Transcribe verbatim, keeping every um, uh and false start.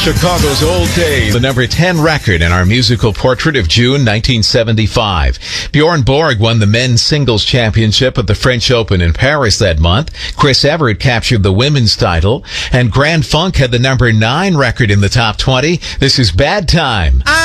Chicago's Old Days, the number ten record in our musical portrait of June nineteen seventy-five. Bjorn Borg won the men's singles championship at the French Open in Paris that month. Chris Evert captured the women's title. And Grand Funk had the number nine record in the top twenty. This is Bad Time. I